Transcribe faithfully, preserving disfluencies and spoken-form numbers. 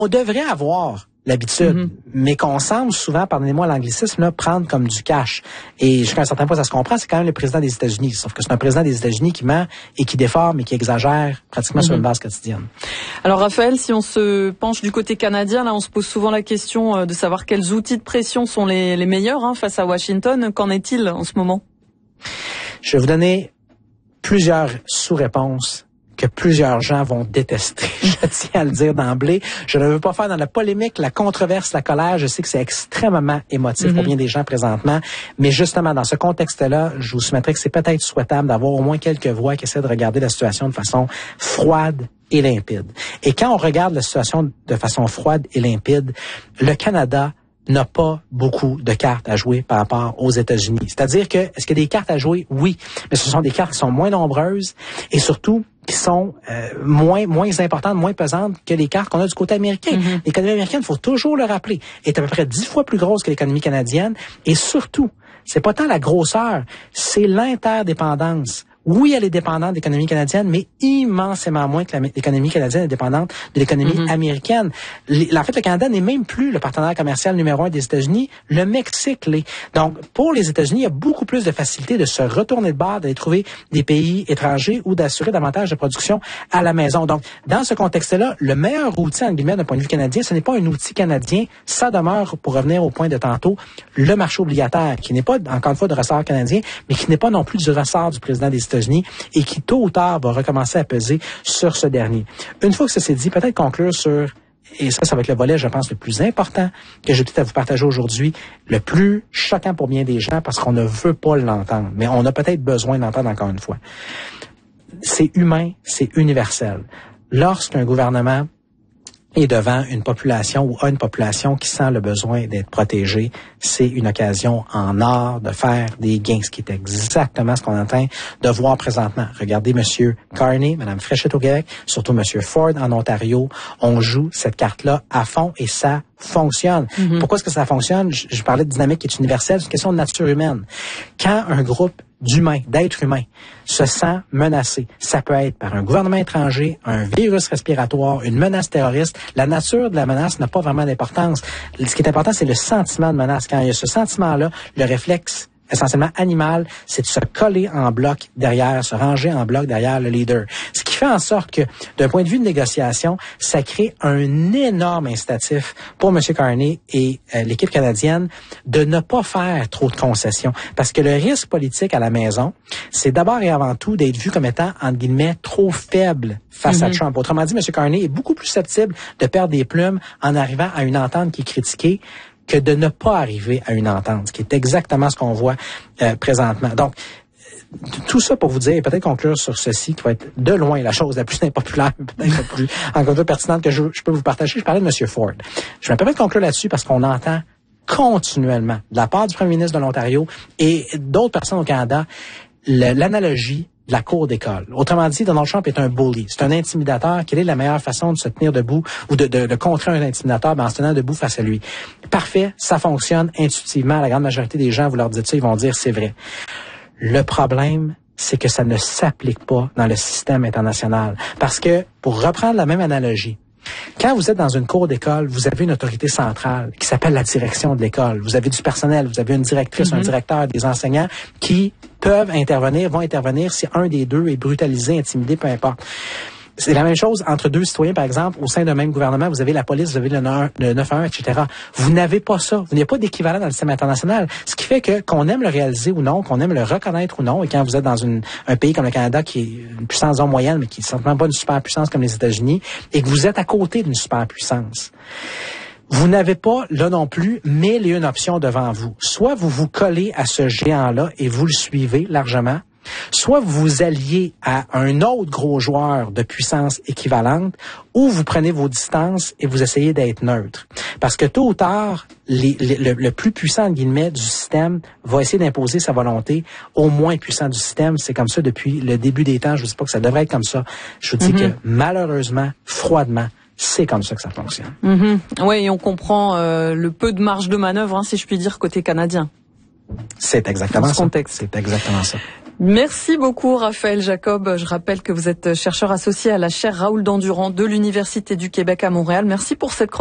on devrait avoir l'habitude, mm-hmm. mais qu'on semble souvent, pardonnez-moi l'anglicisme, là, prendre comme du cash. Et jusqu'à un certain point, ça se comprend, c'est quand même le président des États-Unis. Sauf que c'est un président des États-Unis qui ment et qui déforme et qui exagère pratiquement mm-hmm. sur une base quotidienne. Alors Raphaël, si on se penche du côté canadien, là on se pose souvent la question de savoir quels outils de pression sont les, les meilleurs hein, face à Washington. Qu'en est-il en ce moment? Je vais vous donner plusieurs sous-réponses que plusieurs gens vont détester. Je tiens à le dire d'emblée. Je ne veux pas faire dans la polémique, la controverse, la colère. Je sais que c'est extrêmement émotif mm-hmm. pour bien des gens présentement. Mais justement, dans ce contexte-là, je vous soumettrai que c'est peut-être souhaitable d'avoir au moins quelques voix qui essaient de regarder la situation de façon froide et limpide. Et quand on regarde la situation de façon froide et limpide, le Canada n'a pas beaucoup de cartes à jouer par rapport aux États-Unis. C'est-à-dire que, est-ce qu'il y a des cartes à jouer? Oui. Mais ce sont des cartes qui sont moins nombreuses et surtout qui sont euh, moins moins importantes, moins pesantes que les cartes qu'on a du côté américain. Mm-hmm. L'économie américaine, il faut toujours le rappeler, est à peu près dix fois plus grosse que l'économie canadienne et surtout, c'est pas tant la grosseur, c'est l'interdépendance. Oui, elle est dépendante de l'économie canadienne, mais immensément moins que l'économie canadienne est dépendante de l'économie mm-hmm. américaine. En fait, le Canada n'est même plus le partenaire commercial numéro un des États-Unis. Le Mexique l'est. Donc, pour les États-Unis, il y a beaucoup plus de facilité de se retourner de bord, d'aller trouver des pays étrangers ou d'assurer davantage de production à la maison. Donc, dans ce contexte-là, le meilleur outil, en guillemets, d'un point de vue canadien, ce n'est pas un outil canadien. Ça demeure, pour revenir au point de tantôt, le marché obligataire, qui n'est pas, encore une fois, de ressort canadien, mais qui n'est pas non plus du ressort du président des États-Unis et qui, tôt ou tard, va recommencer à peser sur ce dernier. Une fois que ça s'est dit, peut-être conclure sur, et ça, ça va être le volet, je pense, le plus important que j'ai tout à vous partager aujourd'hui, le plus choquant pour bien des gens parce qu'on ne veut pas l'entendre, mais on a peut-être besoin d'entendre encore une fois. C'est humain, c'est universel. Lorsqu'un gouvernement est devant une population ou a une population qui sent le besoin d'être protégée, c'est une occasion en or de faire des gains, ce qui est exactement ce qu'on est en train de voir présentement. Regardez Monsieur Carney, Madame Fréchette au Québec, surtout Monsieur Ford en Ontario. On joue cette carte-là à fond et ça fonctionne. Mm-hmm. Pourquoi est-ce que ça fonctionne? Je, je parlais de dynamique qui est universelle, c'est une question de nature humaine. Quand un groupe d'humains, d'êtres humains, se sent menacé. Ça peut être par un gouvernement étranger, un virus respiratoire, une menace terroriste. La nature de la menace n'a pas vraiment d'importance. Ce qui est important, c'est le sentiment de menace. Quand il y a ce sentiment-là, le réflexe essentiellement animal, c'est de se coller en bloc derrière, se ranger en bloc derrière le leader. Ce qui fait en sorte que, d'un point de vue de négociation, ça crée un énorme incitatif pour M. Carney et euh, l'équipe canadienne de ne pas faire trop de concessions. Parce que le risque politique à la maison, c'est d'abord et avant tout d'être vu comme étant, entre guillemets, trop faible face mm-hmm. à Trump. Autrement dit, M. Carney est beaucoup plus susceptible de perdre des plumes en arrivant à une entente qui est critiquée que de ne pas arriver à une entente, ce qui est exactement ce qu'on voit euh, présentement. Donc, tout ça pour vous dire, et peut-être conclure sur ceci, qui va être de loin la chose la plus impopulaire, peut-être la plus encore plus pertinente que je, je peux vous partager. Je parlais de M. Ford. Je me permets de conclure là-dessus parce qu'on entend continuellement, de la part du premier ministre de l'Ontario et d'autres personnes au Canada, le, l'analogie de la cour d'école. Autrement dit, Donald Trump est un bully. C'est un intimidateur. Quelle est la meilleure façon de se tenir debout ou de, de, de contrer un intimidateur? Ben, en se tenant debout face à lui. Parfait, ça fonctionne intuitivement. La grande majorité des gens, vous leur dites ça, ils vont dire c'est vrai. Le problème, c'est que ça ne s'applique pas dans le système international. Parce que, pour reprendre la même analogie, quand vous êtes dans une cour d'école, vous avez une autorité centrale qui s'appelle la direction de l'école. Vous avez du personnel, vous avez une directrice, mm-hmm. un directeur, des enseignants qui peuvent intervenir, vont intervenir si un des deux est brutalisé, intimidé, peu importe. C'est la même chose entre deux citoyens, par exemple, au sein d'un même gouvernement. Vous avez la police, vous avez le neuf un un, et cetera. Vous n'avez pas ça. Vous n'avez pas d'équivalent dans le système international. Ce qui fait que, qu'on aime le réaliser ou non, qu'on aime le reconnaître ou non, et quand vous êtes dans une, un pays comme le Canada, qui est une puissance en moyenne, mais qui n'est certainement pas une superpuissance comme les États-Unis, et que vous êtes à côté d'une superpuissance, vous n'avez pas, là non plus, mille et une options devant vous. Soit vous vous collez à ce géant-là et vous le suivez largement, soit vous vous alliez à un autre gros joueur de puissance équivalente, ou vous prenez vos distances et vous essayez d'être neutre. Parce que tôt ou tard, les, les, le, le plus puissant, en guillemets, du système va essayer d'imposer sa volonté au moins puissant du système. C'est comme ça depuis le début des temps. Je ne dis pas que ça devrait être comme ça. Je vous dis mm-hmm. que malheureusement, froidement, c'est comme ça que ça fonctionne. Mm-hmm. Oui, et on comprend euh, le peu de marge de manœuvre, hein, si je puis dire, côté canadien. C'est exactement ça. Contexte. C'est exactement ça. Merci beaucoup Raphaël Jacob. Je rappelle que vous êtes chercheur associé à la chaire Raoul Dandurand de l'Université du Québec à Montréal. Merci pour cette chronique.